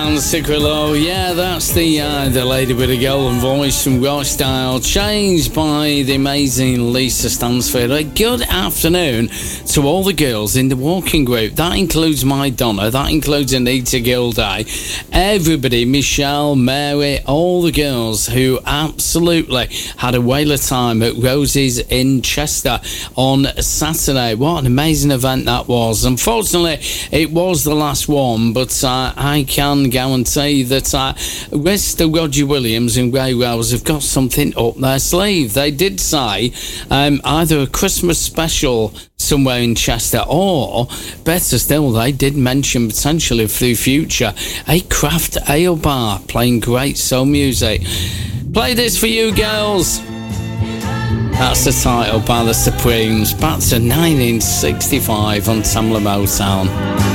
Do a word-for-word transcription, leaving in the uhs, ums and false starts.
and Secret Low. Yeah, that's the uh, the lady with a golden voice from Rochdale, changed by the amazing Lisa Stansfield. A good afternoon to all the girls in the walking group. That includes my Donna, that includes Anita Gilday, everybody, Michelle, Mary, all the girls who absolutely had a whale of time at Rosie's in Chester on Saturday. What an amazing event that was. Unfortunately, it was the last one, but uh, I can guarantee that uh, Mister Roger Williams and Ray Wells have got something up their sleeve. They did say um, either a Christmas special somewhere in Chester, or better still, they did mention potentially for the future a craft ale bar playing great soul music. Play this for you girls. That's the title by the Supremes, back to nineteen sixty-five on Tamla Motown.